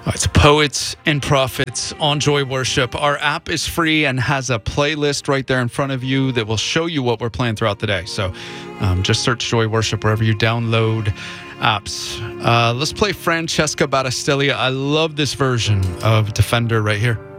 It's Poets and Prophets on Joy Worship. Our app is free and has a playlist right there in front of you that will show you what we're playing throughout the day. So just search Joy Worship wherever you download apps. Let's play Francesca Battistelli. I love this version of Defender right here.